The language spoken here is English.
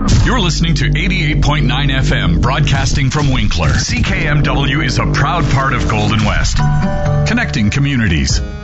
You're listening to 88.9 FM, broadcasting from Winkler. CKMW is a proud part of Golden West, connecting communities.